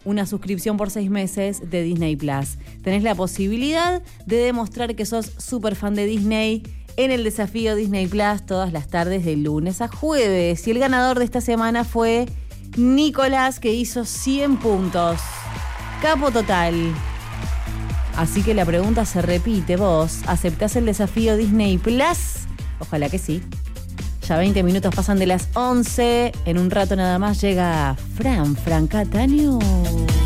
una suscripción por 6 meses de Disney Plus. Tenés la posibilidad de demostrar que sos súper fan de Disney en el desafío Disney Plus todas las tardes de lunes a jueves. Y el ganador de esta semana fue Nicolás, que hizo 100 puntos. Capo total. Así que la pregunta se repite. ¿Vos aceptás el desafío Disney Plus? Ojalá que sí. Ya 20 minutos pasan de las 11. En un rato nada más llega Fran Cataño.